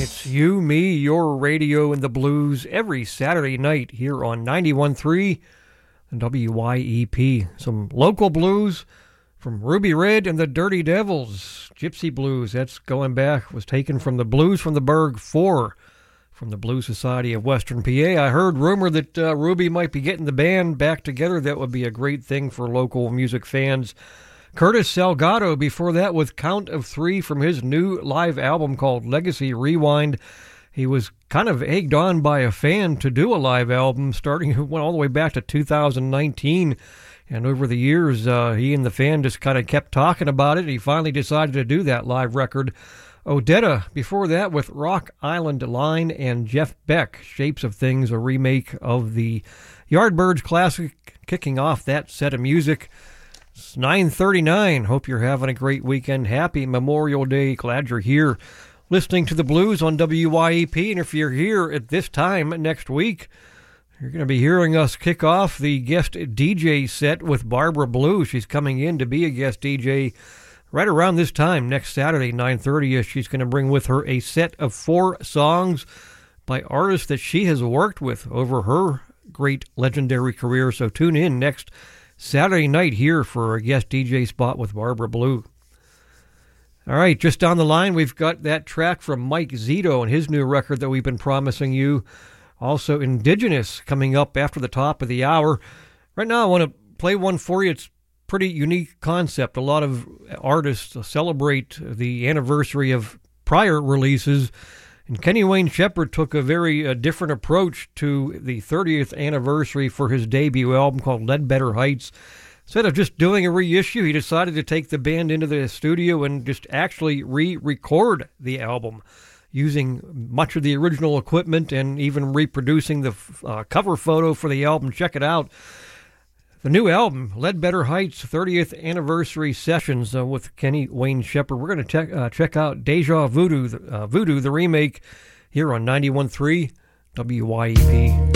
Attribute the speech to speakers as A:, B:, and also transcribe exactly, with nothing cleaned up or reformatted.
A: It's you, me, your radio, and the blues every Saturday night here on ninety-one point three W Y E P. Some local blues from Ruby Red and the Dirty Devils. Gypsy Blues, that's going back, was taken from the Blues from the Berg four from the Blues Society of Western P A. I heard rumor that uh, Ruby might be getting the band back together. That would be a great thing for local music fans. Curtis Salgado before that with Count of Three from his new live album called Legacy Rewind. He was kind of egged on by a fan to do a live album starting, went all the way back to two thousand nineteen. And over the years, uh, he and the fan just kind of kept talking about it. He finally decided to do that live record. Odetta before that with Rock Island Line and Jeff Beck, Shapes of Things, a remake of the Yardbirds classic, kicking off that set of music. It's nine thirty-nine. Hope you're having a great weekend. Happy Memorial Day. Glad you're here listening to the blues on W Y E P. And if you're here at this time next week, you're going to be hearing us kick off the guest D J set with Barbara Blue. She's coming in to be a guest D J right around this time next Saturday, nine thirty. She's going to bring with her a set of four songs by artists that she has worked with over her great legendary career. So tune in next Saturday night here for a guest D J spot with Barbara Blue. All right, just down the line, we've got that track from Mike Zito and his new record that we've been promising you. Also, Indigenous coming up after the top of the hour. Right now, I want to play one for you. It's a pretty unique concept. A lot of artists celebrate the anniversary of prior releases, and Kenny Wayne Shepherd took a very uh, different approach to the thirtieth anniversary for his debut album called Ledbetter Heights. Instead of just doing a reissue, he decided to take the band into the studio and just actually re-record the album, using much of the original equipment and even reproducing the uh, cover photo for the album. Check it out. The new album, Ledbetter Heights, thirtieth Anniversary Sessions uh, with Kenny Wayne Shepherd. We're going to check uh, check out Deja Voodoo, uh, Voodoo, the remake, here on ninety-one point three W Y E P.